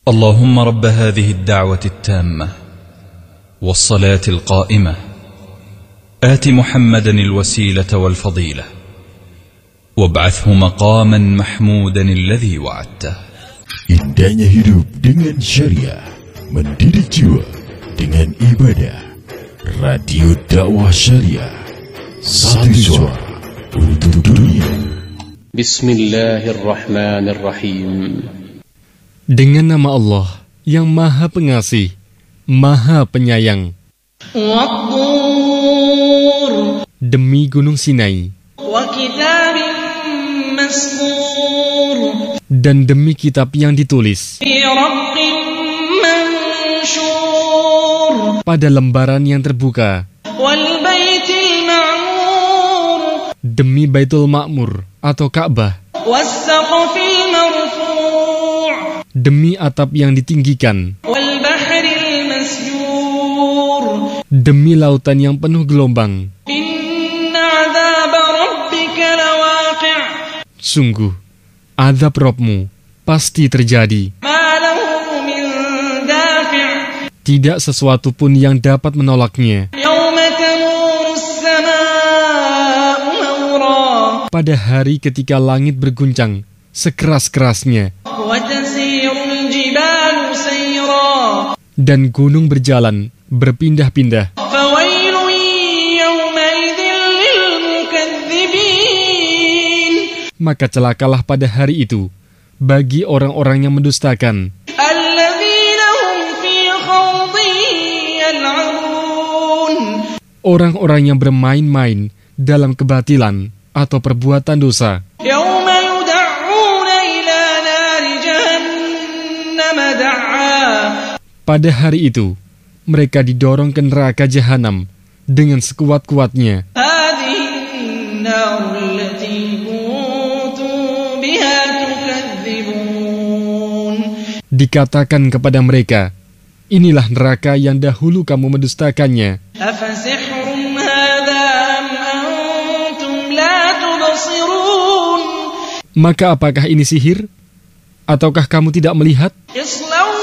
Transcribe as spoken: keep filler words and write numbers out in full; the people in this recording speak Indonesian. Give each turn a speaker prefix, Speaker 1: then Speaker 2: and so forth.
Speaker 1: اللهم رب هذه الدعوة التامة والصلاة القائمة آت محمدا الوسيلة والفضيلة وابعثه مقاما محمودا الذي وعدته.
Speaker 2: Indahnya hidup dengan syariah, mendidik jiwa dengan ibadah. Radio dakwah syariah, satu suara untuk dunia.
Speaker 3: Bismillahirrahmanirrahim.
Speaker 4: Dengan nama Allah yang Maha Pengasih, Maha Penyayang.
Speaker 5: Wat-Tur.
Speaker 4: Demi Gunung Sinai.
Speaker 5: Wa kitabim mastur.
Speaker 4: Dan demi kitab yang ditulis
Speaker 5: Fi raqqin manshur.
Speaker 4: pada lembaran yang terbuka.
Speaker 5: Wal baitil ma'mur.
Speaker 4: Demi Baitul Ma'mur atau Ka'bah.
Speaker 5: Was-saqfil marfu'.
Speaker 4: Demi atap yang ditinggikan.
Speaker 5: Wal bahril masjur.
Speaker 4: Demi lautan yang penuh gelombang.
Speaker 5: Inna 'adzaba rabbika lawaqi'.
Speaker 4: Sungguh, azab Rabb-Mu pasti terjadi.
Speaker 5: Ma lahu min dafi'.
Speaker 4: Tidak sesuatu pun yang dapat menolaknya.
Speaker 5: Yawma tamuru as-samaa'u mawra.
Speaker 4: Pada hari ketika langit berguncang sekeras-kerasnya
Speaker 5: Wa tasirul jibalu sayra.
Speaker 4: dan gunung berjalan berpindah-pindah,
Speaker 5: Fawailun yawmaidzin lil mukatsibin.
Speaker 4: maka celakalah pada hari itu bagi orang-orang yang mendustakan,
Speaker 5: Alladzina hum fi khawdin yal'abun.
Speaker 4: orang-orang yang bermain-main dalam kebatilan atau perbuatan dosa.
Speaker 5: Yawma yud'auna ila nari jahannam da'a.
Speaker 4: Pada hari itu mereka didorong ke neraka jahanam dengan sekuat-kuatnya.
Speaker 5: Hadhihi an-nar allati kuntum biha tukadzibun.
Speaker 4: Dikatakan kepada mereka, inilah neraka yang dahulu kamu mendustakannya.
Speaker 5: Afasihrun hadha am antum la tubsirun.
Speaker 4: Maka apakah ini sihir? Ataukah kamu tidak melihat?
Speaker 5: Isla